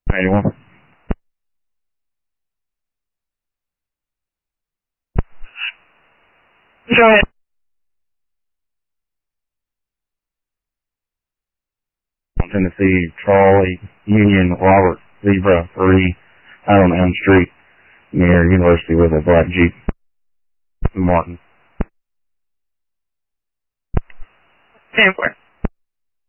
Anyone? Go ahead. Tennessee, Charlie, Union, Robert, Zebra, 3, out on Elm Street, near University with a black Jeep. Martin. 10-4.